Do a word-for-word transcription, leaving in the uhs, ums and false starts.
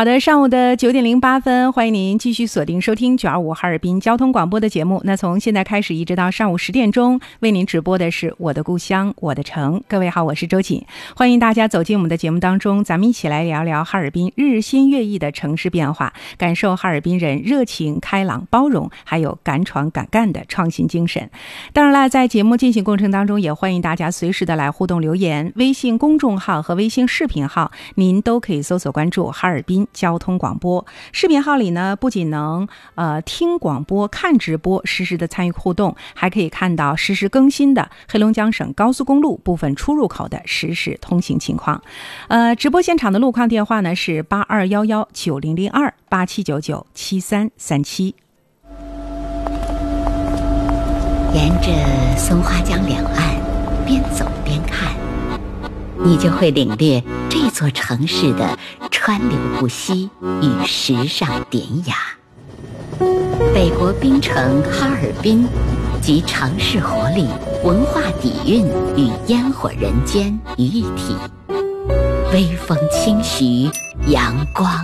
好的，上午的九点零八分，欢迎您继续锁定收听九二五哈尔滨交通广播的节目。那从现在开始一直到上午十点钟，为您直播的是我的故乡我的城。各位好，我是周瑾，欢迎大家走进我们的节目当中，咱们一起来聊聊哈尔滨日新月异的城市变化，感受哈尔滨人热情开朗包容还有敢闯敢干的创新精神。当然了，在节目进行过程当中，也欢迎大家随时的来互动留言，微信公众号和微信视频号您都可以搜索关注哈尔滨交通广播。视频号里呢，不仅能呃听广播看直播，实时的参与互动，还可以看到实时更新的黑龙江省高速公路部分出入口的实时通行情况。呃直播现场的路况电话呢是八二一一九零零二八七九九七三三七。 沿着松花江两岸边走边看，你就会领略这座城市的川流不息与时尚典雅。北国冰城哈尔滨集城市活力、文化底蕴与烟火人间于一体，微风轻徐，阳光